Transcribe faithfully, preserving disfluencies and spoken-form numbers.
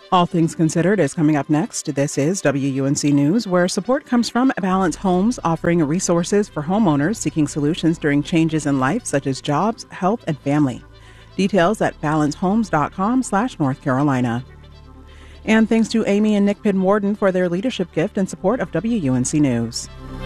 All Things Considered is coming up next. This is W U N C News, where support comes from Balance Homes, offering resources for homeowners seeking solutions during changes in life, such as jobs, health, and family. Details at balancehomes.com slash North Carolina. And thanks to Amy and Nick Pinwarden for their leadership gift in support of W U N C News.